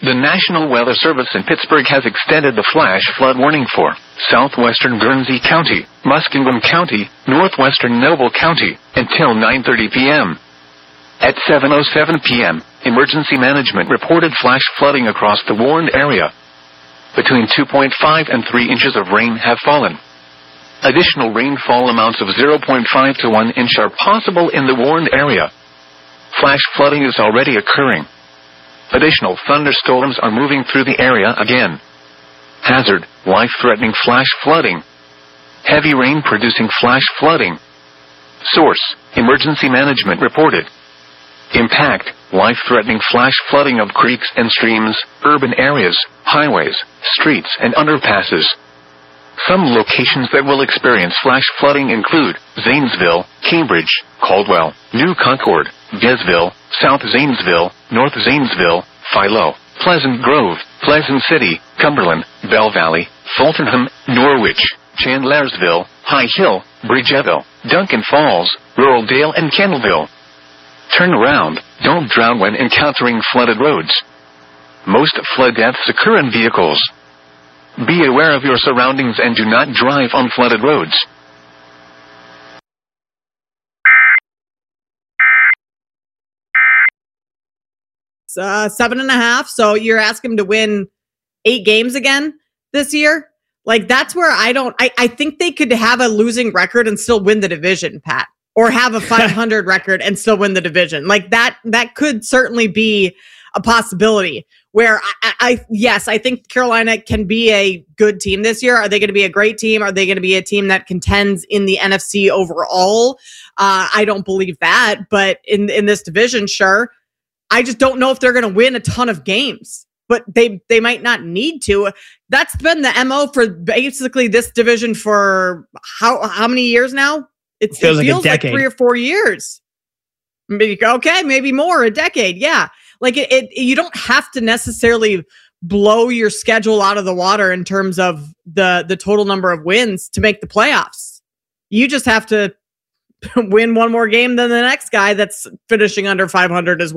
The National Weather Service in Pittsburgh has extended the flash flood warning for southwestern Guernsey County, Muskingum County, northwestern Noble County, until 9:30 p.m. At 7:07 p.m., Emergency Management reported flash flooding across the warned area. Between 2.5 and 3 inches of rain have fallen. Additional rainfall amounts of 0.5 to 1 inch are possible in the warned area. Flash flooding is already occurring. Additional thunderstorms are moving through the area again. Hazard, life-threatening flash flooding. Heavy rain producing flash flooding. Source, Emergency Management reported. Impact, life-threatening flash flooding of creeks and streams, urban areas, highways, streets, and underpasses. Some locations that will experience flash flooding include Zanesville, Cambridge, Caldwell, New Concord, Gainesville, South Zanesville, North Zanesville, Philo, Pleasant Grove, Pleasant City, Cumberland, Bell Valley, Fultonham, Norwich, Chandlersville, High Hill, Bridgeville, Duncan Falls, Rural Dale, and Kendallville. Turn around, don't drown when encountering flooded roads. Most flood deaths occur in vehicles. Be aware of your surroundings and do not drive on flooded roads. It's 7.5. So you're asking him to win 8 games again this year? Like, that's where I think they could have a losing record and still win the division, Pat, or have a 500 record and still win the division. Like that could certainly be a possibility. Where yes, I think Carolina can be a good team this year. Are they going to be a great team? Are they going to be a team that contends in the NFC overall? I don't believe that, but in this division, sure. I just don't know if they're going to win a ton of games, but they might not need to. That's been the MO for basically this division for how many years now? It feels like 3 or 4 years. Maybe more, a decade. Yeah. Like you don't have to necessarily blow your schedule out of the water in terms of the total number of wins to make the playoffs. You just have to win one more game than the next guy that's finishing under 500 as well.